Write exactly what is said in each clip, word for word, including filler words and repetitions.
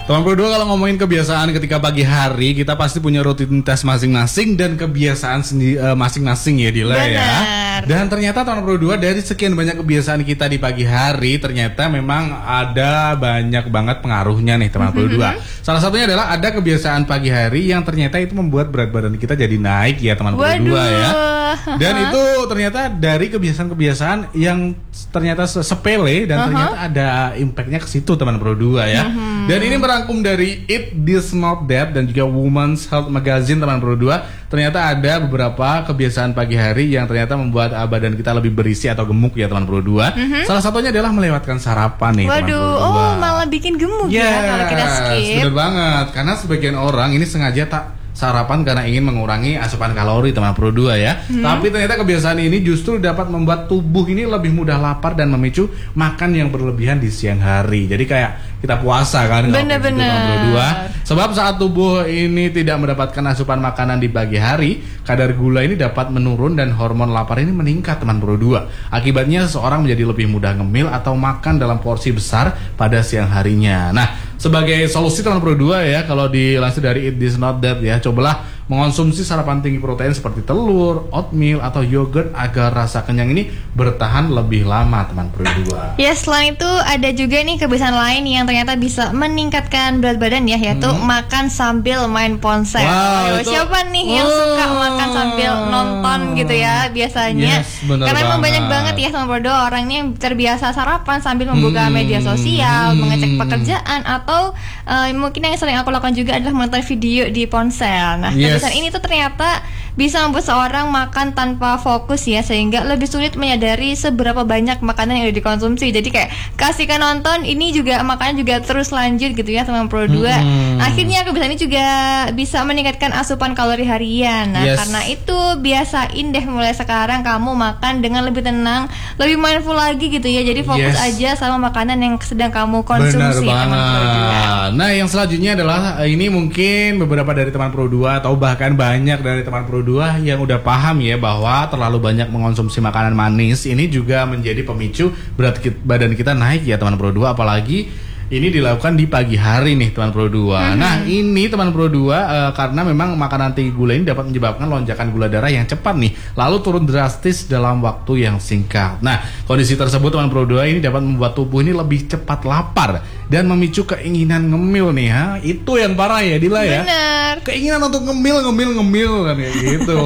Teman Pro dua, kalau ngomongin kebiasaan ketika pagi hari, kita pasti punya rutinitas masing-masing dan kebiasaan sendi- uh, masing-masing ya Dila. Benar. Ya. Dan ternyata Teman Pro dua, dari sekian banyak kebiasaan kita di pagi hari, ternyata memang ada banyak banget pengaruhnya nih Teman Pro dua. Salah satunya adalah ada kebiasaan pagi hari yang ternyata itu membuat berat badan kita jadi naik ya Teman Pro dua ya. Dan itu ternyata dari kebiasaan-kebiasaan yang ternyata sepele dan uh-huh. ternyata ada impactnya ke situ Teman Pro dua ya. Uh-huh. Dan ini merangkum dari Eat This Not That dan juga Women's Health Magazine Teman Pro dua. Ternyata ada beberapa kebiasaan pagi hari yang ternyata membuat uh, badan kita lebih berisi atau gemuk ya Teman Pro dua. Uh-huh. Salah satunya adalah melewatkan sarapan nih. Waduh, Teman Pro dua. Oh malah bikin gemuk yes, ya kalau kita skip. Bener banget, karena sebagian orang ini sengaja tak sarapan karena ingin mengurangi asupan kalori Teman Pro dua ya. Hmm. Tapi ternyata kebiasaan ini justru dapat membuat tubuh ini lebih mudah lapar dan memicu makan yang berlebihan di siang hari. Jadi kayak kita puasa kan bener-bener Teman Pro dua. Sebab saat tubuh ini tidak mendapatkan asupan makanan di pagi hari, kadar gula ini dapat menurun dan hormon lapar ini meningkat Teman Pro dua. Akibatnya seseorang menjadi lebih mudah ngemil atau makan dalam porsi besar pada siang harinya. Nah, sebagai solusi Teman Pro dua ya, kalau dilansir dari Eat This Not That ya, cobalah mengonsumsi sarapan tinggi protein seperti telur, oatmeal, atau yogurt agar rasa kenyang ini bertahan lebih lama Teman Pro dua. Ya, selain itu ada juga nih kebiasaan lain yang ternyata bisa meningkatkan berat badan ya, yaitu hmm. makan sambil main ponsel. Wow, Ayo, siapa nih oh. yang suka makan sambil nonton gitu ya biasanya? Yes, karena memang banyak banget ya Teman Pro dua orang ini yang terbiasa sarapan sambil membuka hmm. media sosial, hmm. mengecek pekerjaan, atau uh, mungkin yang sering aku lakukan juga adalah menonton video di ponsel. Nah, yes. kebiasaan ini tuh ternyata bisa membuat seorang makan tanpa fokus ya, sehingga lebih sulit menyadari seberapa banyak makanan yang udah dikonsumsi. Jadi kayak kasihkan nonton ini juga makannya juga terus lanjut gitu ya Teman Pro dua. Hmm. Akhirnya kebiasaan ini juga bisa meningkatkan asupan kalori harian. Nah, yes. karena itu biasain deh mulai sekarang kamu makan dengan lebih tenang, lebih mindful lagi gitu ya. Jadi fokus yes. aja sama makanan yang sedang kamu konsumsi Teman Pro dua. Nah, yang selanjutnya adalah ini mungkin beberapa dari Teman Pro dua atau bahkan banyak dari Teman Pro dua yang udah paham ya bahwa terlalu banyak mengonsumsi makanan manis ini juga menjadi pemicu berat badan kita naik ya Teman Pro dua, apalagi ini dilakukan di pagi hari nih Teman Pro dua. Mm-hmm. Nah, ini Teman Pro dua uh, karena memang makanan tinggi gula ini dapat menyebabkan lonjakan gula darah yang cepat nih, lalu turun drastis dalam waktu yang singkat. Nah, kondisi tersebut Teman Pro dua ini dapat membuat tubuh ini lebih cepat lapar dan memicu keinginan ngemil nih ha. Itu yang parah ya Dila ya. Bener. Keinginan untuk ngemil ngemil ngemil kan kayak gitu.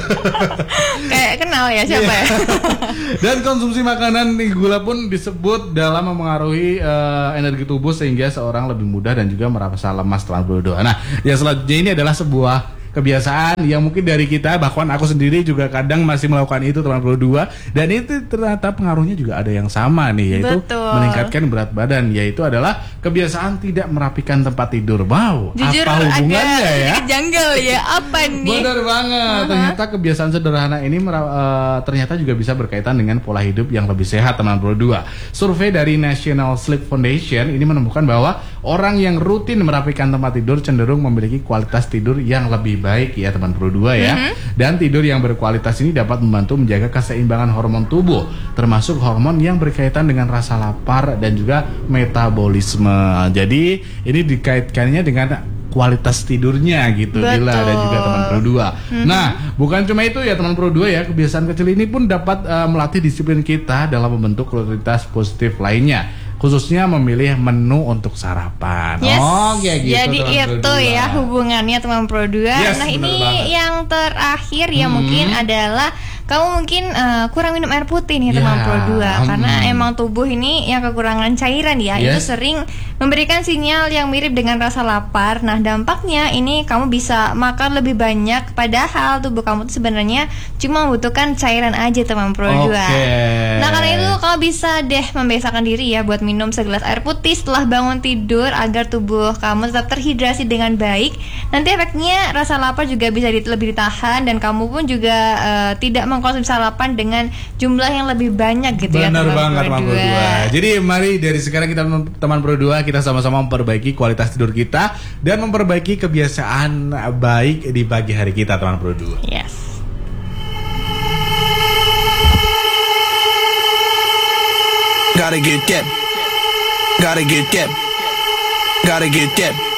Kayak kenal ya siapa ya. Dan konsumsi makanan tinggi gula pun disebut dalam memengaruhi uh, energi tubuh sehingga seorang lebih mudah dan juga merasa lemas Teman Pro dua. Nah, yang selanjutnya ini adalah sebuah kebiasaan yang mungkin dari kita, bahkan aku sendiri juga kadang masih melakukan itu Teman Pro dua, dan itu ternyata pengaruhnya juga ada yang sama nih, yaitu Betul. meningkatkan berat badan, yaitu adalah kebiasaan tidak merapikan tempat tidur. Wow, Jujur, apa hubungannya ya? Janggal ya, apa nih? Benar banget. Uh-huh. Ternyata kebiasaan sederhana ini uh, ternyata juga bisa berkaitan dengan pola hidup yang lebih sehat Teman Pro dua. Survei dari National Sleep Foundation ini menemukan bahwa orang yang rutin merapikan tempat tidur cenderung memiliki kualitas tidur yang lebih baik ya Teman Pro dua ya. Mm-hmm. Dan tidur yang berkualitas ini dapat membantu menjaga keseimbangan hormon tubuh, termasuk hormon yang berkaitan dengan rasa lapar dan juga metabolisme. Jadi ini dikaitkannya dengan kualitas tidurnya gitu Dila dan juga Teman Pro dua. Mm-hmm. Nah, bukan cuma itu ya Teman Pro dua ya, kebiasaan kecil ini pun dapat uh, melatih disiplin kita dalam membentuk rutinitas positif lainnya, khususnya memilih menu untuk sarapan. Yes. Oh, kayak gitu. Jadi itu ya hubungannya Teman Pro dua. Yes, nah, ini banget. Yang terakhir ya hmm. mungkin adalah kamu mungkin uh, kurang minum air putih nih Teman yeah. Pro dua, hmm. karena emang tubuh ini yang kekurangan cairan ya, yes. itu sering memberikan sinyal yang mirip dengan rasa lapar. Nah, dampaknya ini kamu bisa makan lebih banyak, padahal tubuh kamu tuh sebenarnya cuma membutuhkan cairan aja Teman Pro dua. Okay. Nah, karena itu kamu bisa deh membiasakan diri ya buat minum segelas air putih setelah bangun tidur agar tubuh kamu tetap terhidrasi dengan baik. Nanti efeknya rasa lapar juga bisa lebih ditahan dan kamu pun juga uh, tidak mengkonsumsi sarapan dengan jumlah yang lebih banyak gitu. Benar ya Teman banget Teman Pro dua. Jadi mari dari sekarang kita Teman Pro dua kita sama-sama memperbaiki kualitas tidur kita dan memperbaiki kebiasaan baik di pagi hari kita Teman Pro dua. Yes. Gotta get that. Gotta get that. Gotta get that